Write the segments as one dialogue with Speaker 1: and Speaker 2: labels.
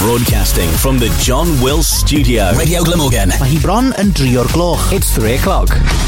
Speaker 1: Broadcasting from the John Wills Studio. Radio Glamorgan.
Speaker 2: Mae hi bron yn 3 o'r gloch.
Speaker 3: It's 3 o'clock.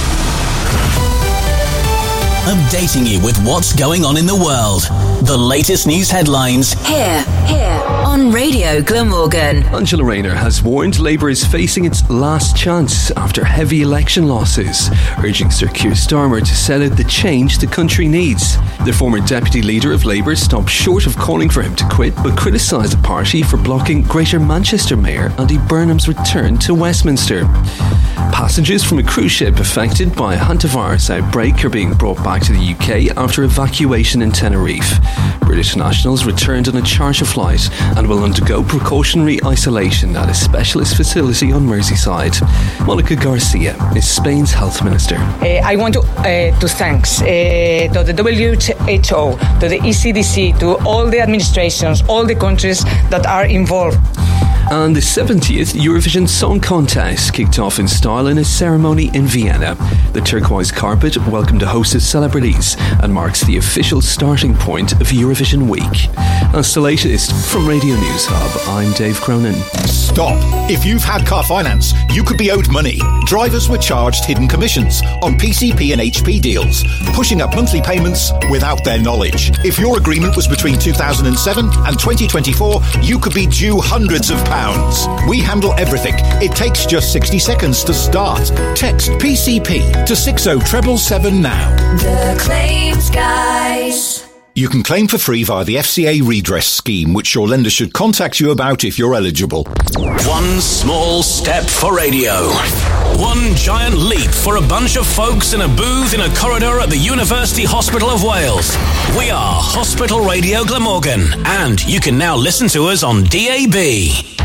Speaker 1: Updating you with what's going on in the world. The latest news headlines.
Speaker 4: Here on Radio Glamorgan.
Speaker 5: Angela Rayner has warned Labour is facing its last chance after heavy election losses, urging Sir Keir Starmer to set out the change the country needs. The former deputy leader of Labour stopped short of calling for him to quit, but criticised the party for blocking Greater Manchester Mayor Andy Burnham's return to Westminster. Passengers from a cruise ship affected by a hantavirus outbreak are being brought back to the UK after evacuation in Tenerife. British nationals returned on a charter flight and will undergo precautionary isolation at a specialist facility on Merseyside. Monica Garcia is Spain's health minister.
Speaker 6: I want to thank to the WHO, to the ECDC, to all the administrations, all the countries that are involved.
Speaker 5: And the 70th Eurovision Song Contest kicked off in style in a ceremony in Vienna. The turquoise carpet welcomed a host of celebrities and marks the official starting point of Eurovision Week. That's the latest from Radio News Hub. I'm Dave Cronin.
Speaker 7: Stop! If you've had car finance, you could be owed money. Drivers were charged hidden commissions on PCP and HP deals, pushing up monthly payments without their knowledge. If your agreement was between 2007 and 2024, you could be due hundreds of pounds. We handle everything. It takes just 60 seconds to start. Text PCP to 60777 now.
Speaker 4: The Claims Guys.
Speaker 7: You can claim for free via the FCA redress scheme, which your lender should contact you about if you're eligible.
Speaker 1: One small step for radio. One giant leap for a bunch of folks in a booth in a corridor at the University Hospital of Wales. We are Hospital Radio Glamorgan, and you can now listen to us on DAB.